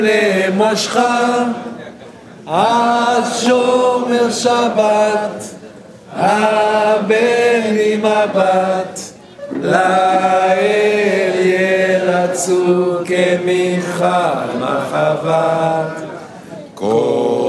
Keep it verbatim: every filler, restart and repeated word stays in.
למושך עד שומר שבת הבן עם הבת לאל ירצו כמיכל מחבת